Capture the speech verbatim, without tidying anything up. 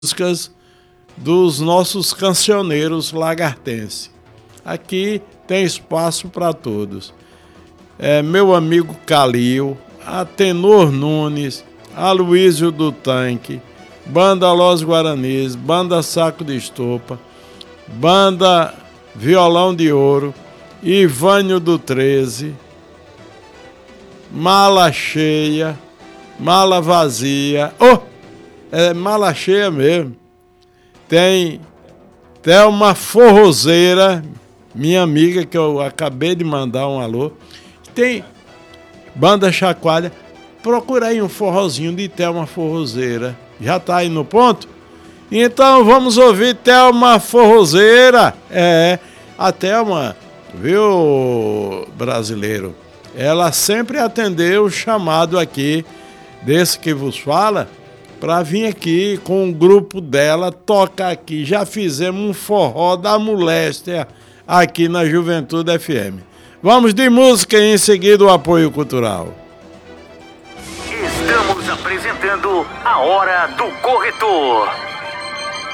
músicas dos nossos cancioneiros lagartenses. Aqui tem espaço para todos. É, meu amigo Calil, a Tenor Nunes, Aloísio do Tanque, Banda Los Guaranis, Banda Saco de Estopa, Banda Violão de Ouro, Ivânio do treze, Mala Cheia, Mala Vazia, oh, é Mala Cheia mesmo. Tem Thelma Forrozeira, minha amiga, que eu acabei de mandar um alô. Tem Banda Chacoalha. Procura aí um forrozinho de Thelma Forrozeira. Já tá aí no ponto? Então vamos ouvir Thelma Forrozeira. É, a Thelma, viu, brasileiro? Ela sempre atendeu o chamado aqui, desse que vos fala, para vir aqui com o grupo dela tocar aqui. Já fizemos um forró da moléstia aqui na Juventude F M. Vamos de música e em seguida o apoio cultural. Estamos apresentando a Hora do Corretor.